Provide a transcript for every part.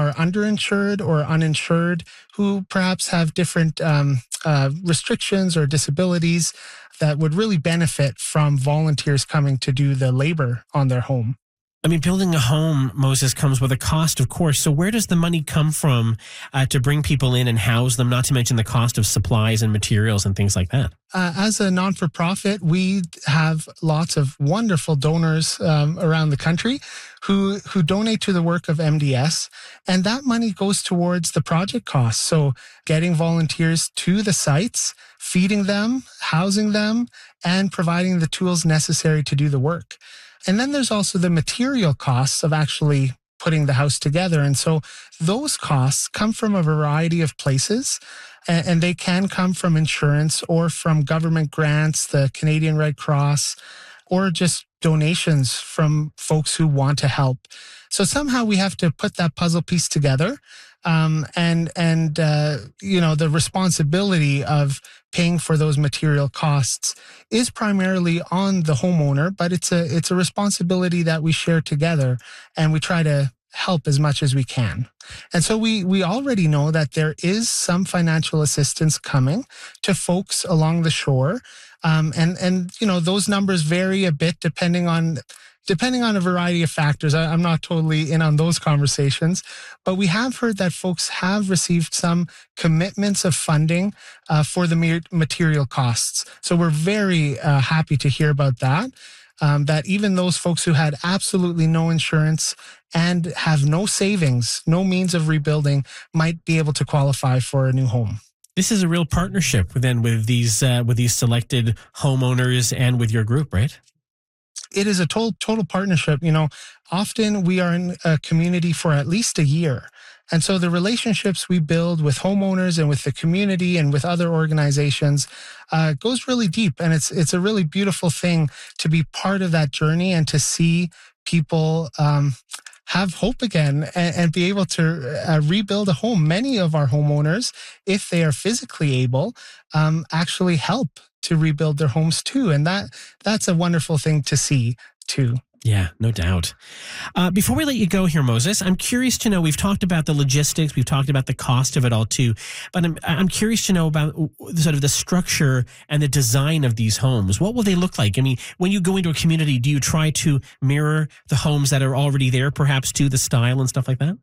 are underinsured or uninsured, who perhaps have different restrictions or disabilities that would really benefit from volunteers coming to do the labor on their home. I mean, building a home, Moses, comes with a cost, of course. So where does the money come from to bring people in and house them, not to mention the cost of supplies and materials and things like that? As a non-for-profit, we have lots of wonderful donors around the country who donate to the work of MDS, and that money goes towards the project costs. So getting volunteers to the sites, feeding them, housing them, and providing the tools necessary to do the work. And then there's also the material costs of actually putting the house together. And so those costs come from a variety of places, and they can come from insurance or from government grants, the Canadian Red Cross, or just donations from folks who want to help. So somehow we have to put that puzzle piece together. The responsibility of paying for those material costs is primarily on the homeowner, but it's a responsibility that we share together, and we try to help as much as we can. And so we already know that there is some financial assistance coming to folks along the shore. Those numbers vary a bit depending on a variety of factors. I'm not totally in on those conversations, but we have heard that folks have received some commitments of funding for the material costs. So we're very happy to hear about that. That even those folks who had absolutely no insurance and have no savings, no means of rebuilding, might be able to qualify for a new home. This is a real partnership then with these selected homeowners and with your group, right? It is a total partnership. Often we are in a community for at least a year. And so the relationships we build with homeowners and with the community and with other organizations goes really deep. And it's a really beautiful thing to be part of that journey and to see people have hope again and be able to rebuild a home. Many of our homeowners, if they are physically able, actually help to rebuild their homes too. And that's a wonderful thing to see too. Yeah, no doubt. Before we let you go here, Moses, I'm curious to know, we've talked about the logistics, we've talked about the cost of it all too, but I'm curious to know about sort of the structure and the design of these homes. What will they look like? I mean, when you go into a community, do you try to mirror the homes that are already there, perhaps to the style and stuff like that?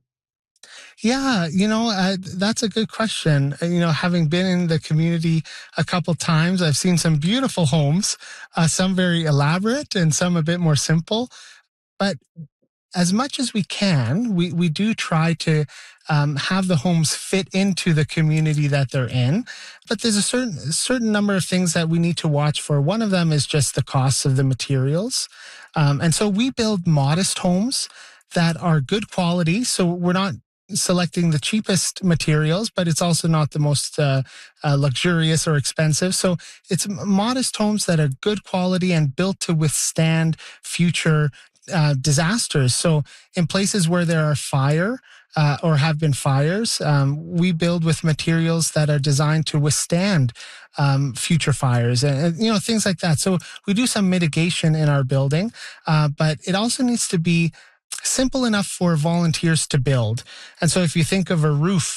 Yeah, that's a good question. Having been in the community a couple times, I've seen some beautiful homes, some very elaborate and some a bit more simple. But as much as we can, we do try to have the homes fit into the community that they're in. But there's a certain number of things that we need to watch for. One of them is just the costs of the materials. And so we build modest homes that are good quality. So we're not selecting the cheapest materials, but it's also not the most luxurious or expensive. So it's modest homes that are good quality and built to withstand future disasters. So in places where there are fire or have been fires, we build with materials that are designed to withstand future fires and things like that. So we do some mitigation in our building, but it also needs to be simple enough for volunteers to build. And so if you think of a roof,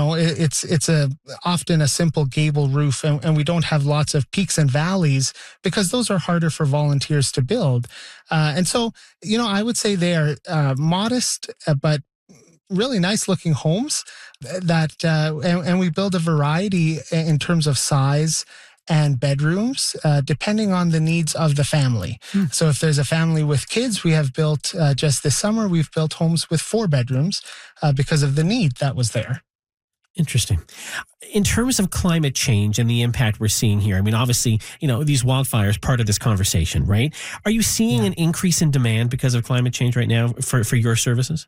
it's often a simple gable roof, and we don't have lots of peaks and valleys because those are harder for volunteers to build. And so, I would say they are modest, but really nice looking homes that, and we build a variety in terms of size and bedrooms, depending on the needs of the family. So if there's a family with kids, we have built, just this summer, we've built homes with 4 bedrooms because of the need that was there. Interesting. In terms of climate change and the impact we're seeing here, I mean, obviously, these wildfires, part of this conversation, right? Are you seeing an increase in demand because of climate change right now for your services?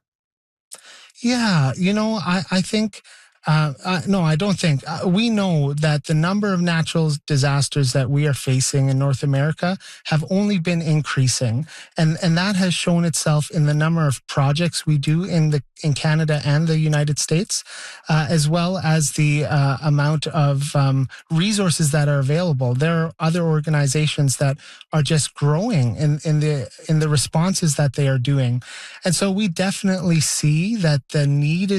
Yeah, I think... no, I don't think. We know that the number of natural disasters that we are facing in North America have only been increasing. And that has shown itself in the number of projects we do in Canada and the United States, as well as the amount of resources that are available. There are other organizations that are just growing in the responses that they are doing. And so we definitely see that the need